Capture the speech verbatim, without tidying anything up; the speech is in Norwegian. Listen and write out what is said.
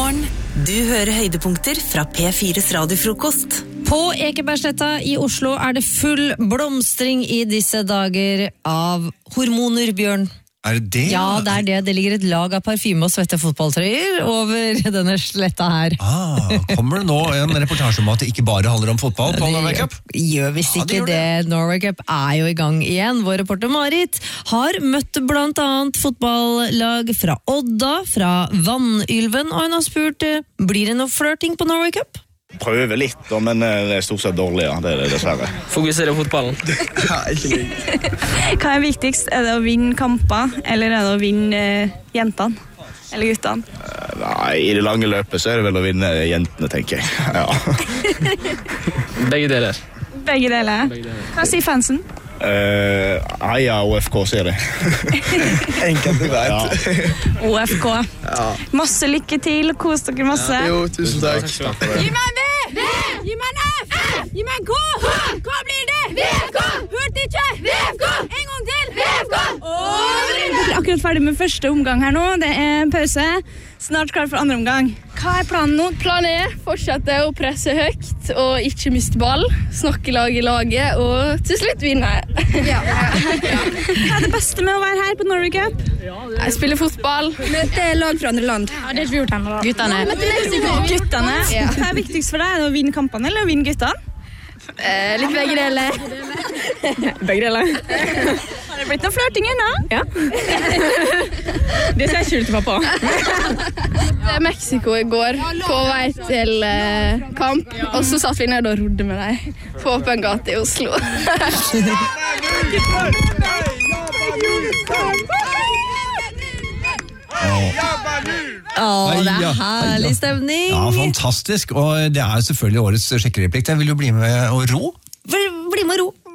morgen. Du hører høydepunkter fra P fires radiofrokost. På Ekebergsletta i Oslo er det full blomstring i disse dager av hormoner, Bjørn. Er det det? Ja, det er det. Det ligger et lag av parfyme og svette fotballtrøyer over denne sletta her. Ah, kommer det nå en reportasje om at det ikke bare handler om fotball på Norway Cup? Gjør visst Ja, ikke det gjør det. det. Norway Cup er jo i gang igjen. Vår reporter Marit har møtt blant annet fotballag fra Odda, fra Vannylven, og hun har spurt, blir det noe flørting på Norway Cup? Prøver litt, da, men det er stort sett dårlig, ja. Det er det dessverre. Fokuserer på fotballen. Ja, ikke litt. Hva er viktigst? Er det å vinne kamper, eller er det å vinne eh, jentene? Eller guttene? Nei, i det lange løpet så er det vel å vinne jentene, tenker jeg. Ja. Begge deler. Begge deler. Begge deler. Hva sier fansen? Uh, Heia O F K, sier det. Enkelt og greit. Ja. O F K. Ja. Masse lykke til, kos dere masse. Jo, tusen takk. Gi meg en V! V! Gi meg en F! F! Gi meg en K! H! Hva blir det? V F K! Hørte ikke? V F K! En gang til! V F K! Vi er akkurat ferdig med første omgang her nå. Det er pause. Snart klar for andre omgang. Hva er planen nå? Planen er fortsette å presse høyt og ikke miste ball, snakke lag i laget og til slutt vinne. Ja. Hva er det beste med å være her på Norway Cup? Jeg spiller fotball. Møte lag fra andre land. Ja, det er ikke vi gjort ennå. Guttene. Guttene. Hva er viktigst for deg? Er det å vinne kampene eller å vinne guttene? Eh, litt begge deler. Begge deler. Har det blitt noen flørtinger nå? Ja. Det skal jeg ikke lute på. Det er Mexico i går på vei til eh, kamp, og så satt vi ned og rodde med deg på åpen gate i Oslo. Åh, det er herlig stemning. Ja, fantastisk. Og det er selvfølgelig årets sjekkereplikk. Jeg vil jo bli med og ro. Bli bli med og ro.